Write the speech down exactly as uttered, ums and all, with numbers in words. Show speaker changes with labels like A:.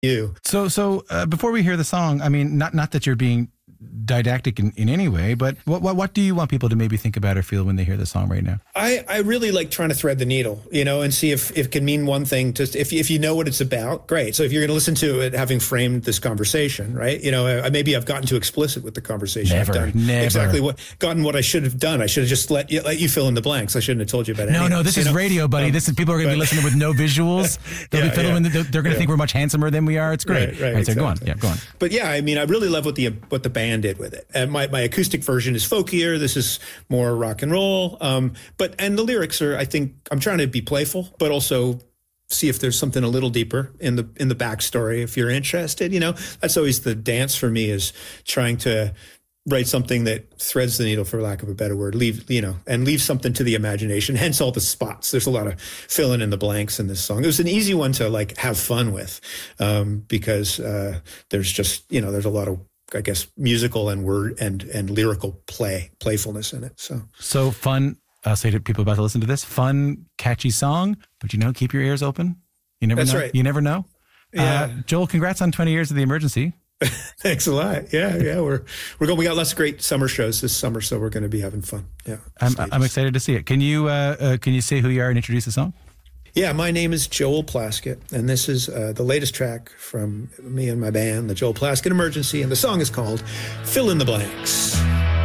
A: you.
B: So, so uh, before we hear the song, I mean, not not that you're being didactic in, in any way, but what, what what do you want people to maybe think about or feel when they hear the song right now?
A: I, I really like trying to thread the needle, you know, and see if, if it can mean one thing. To, if, if you know what it's about, great. So if you're going to listen to it, having framed this conversation, right, you know, I, maybe I've gotten too explicit with the conversation.
B: Never,
A: I've done
B: never.
A: exactly what, gotten what I should have done. I should have just let you, let you fill in the blanks. I shouldn't have told you about it.
B: No, no, this is
A: know?
B: radio, buddy. Um, this is people are going to be listening with no visuals. They'll
A: yeah,
B: be filling
A: yeah.
B: in. The, they're going to
A: yeah.
B: think we're much handsomer than we are. It's great.
A: Right, right,
B: right so
A: exactly.
B: go on. Yeah, go on.
A: But yeah, I mean, I really love what the what the band did with it. And my, my acoustic version is folkier. This is more rock and roll. Um, but and the lyrics are, I think, I'm trying to be playful, but also see if there's something a little deeper in the in the backstory. If you're interested, you know, that's always the dance for me, is trying to write something that threads the needle, for lack of a better word, leave, you know, and leave something to the imagination, hence all the spots. There's a lot of filling in the blanks in this song. It was an easy one to like have fun with, um, because uh, there's just, you know, there's a lot of, I guess, musical and word and, and lyrical play, playfulness in it. So,
B: so fun. I'll say to people about to listen to this, fun, catchy song, but you know, keep your ears open. You never
A: That's
B: know.
A: right.
B: You never know.
A: Yeah.
B: Uh, Joel, congrats on twenty years of The Emergency.
A: Thanks a lot. Yeah, yeah, we're we're going. We got lots of great summer shows this summer, so we're going to be having fun. Yeah,
B: I'm, I'm excited to see it. Can you uh, uh, can you say who you are and introduce the song?
A: Yeah, my name is Joel Plaskett, and this is uh, the latest track from me and my band, the Joel Plaskett Emergency, and the song is called "Fill in the Blanks."